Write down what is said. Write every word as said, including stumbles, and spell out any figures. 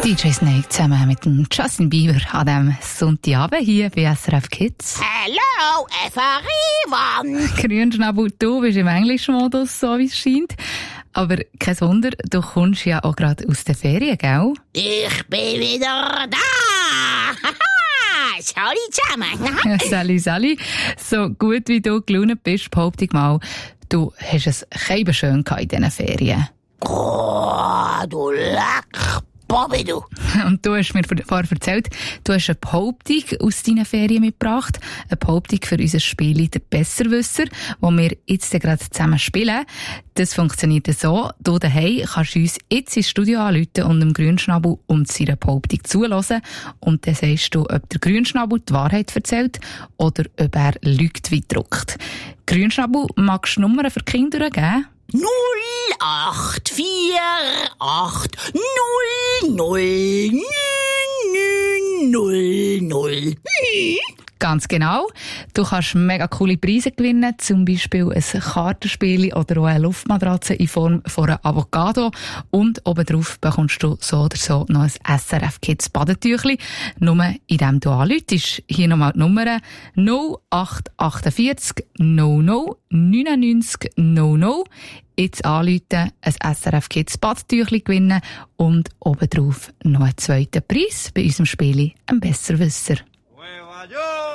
D J Snake zusammen mit dem Justin Bieber an diesem Sonntagabend hier bei S R F Kids. Hello, Eva Riemann! Grünschnabel, du bist im Englischmodus, so wie es scheint. Aber kein Wunder, du kommst ja auch gerade aus den Ferien, gell? Ich bin wieder da! Sorry zusammen! Sally, Sally, so gut wie du gelaunt bist, behaupte ich mal, du hast es kein schön gehabt in diesen Ferien. Oh, du leck Bobby, du! Und du hast mir vorher erzählt, du hast eine Behauptung aus deinen Ferien mitgebracht. Eine Behauptung für unser Spiel «Der Besserwisser», das wir jetzt gerade zusammen spielen. Das funktioniert so. Du daheim kannst uns jetzt ins Studio anrufen und dem Grünschnabel um seine Behauptung zuhören. Und dann sagst du, ob der Grünschnabel die Wahrheit erzählt oder ob er lügt wie gedruckt. Grünschnabel, magst du Nummern für die Kinder geben? null acht vier acht null null neun null null. Ganz genau. Du kannst mega coole Preise gewinnen, zum Beispiel ein Kartenspiel oder auch eine Luftmatratze in Form von einer Avocado. Und obendrauf bekommst du so oder so noch ein S R F Kids Badetüchli, nur indem du anrufst. Hier nochmal die Nummer null acht vier acht null null neun neun null null. Jetzt anrufen, ein S R F Kids Badetüchli gewinnen und obendrauf noch einen zweiten Preis bei unserem Spiel «Ein Besserwisser». Yo!